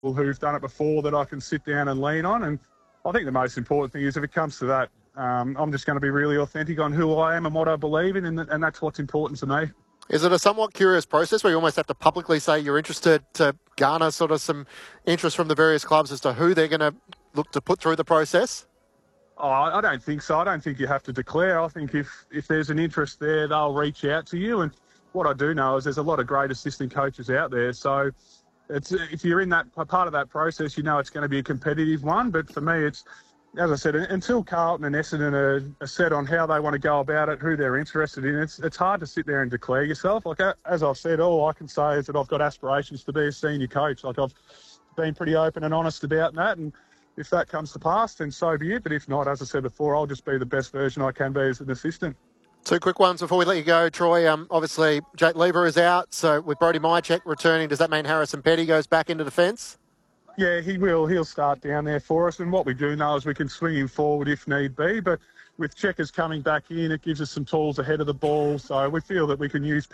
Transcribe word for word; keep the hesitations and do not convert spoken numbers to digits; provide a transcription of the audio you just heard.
who've done it before that I can sit down and lean on. And I think the most important thing is if it comes to that, um, I'm just going to be really authentic on who I am and what I believe in, and, and that's what's important to me. Is it a somewhat curious process where you almost have to publicly say you're interested to garner sort of some interest from the various clubs as to who they're going to look to put through the process? Oh, I don't think so. I don't think you have to declare. I think if, if there's an interest there, they'll reach out to you. And what I do know is there's a lot of great assistant coaches out there. So it's if you're in that part of that process, you know it's going to be a competitive one. But for me, it's, as I said, until Carlton and Essendon are, are set on how they want to go about it, who they're interested in, it's it's hard to sit there and declare yourself. Like, as I've said, all I can say is that I've got aspirations to be a senior coach. Like, I've been pretty open and honest about that. And if that comes to pass, then so be it. But if not, as I said before, I'll just be the best version I can be as an assistant. Two quick ones before we let you go, Troy. Um, obviously, Jake Lever is out. So with Brody Mychek returning, does that mean Harrison Petty goes back into defence? Yeah, he will. He'll start down there for us. And what we do know is we can swing him forward if need be. But with Checkers coming back in, it gives us some tools ahead of the ball. So we feel that we can use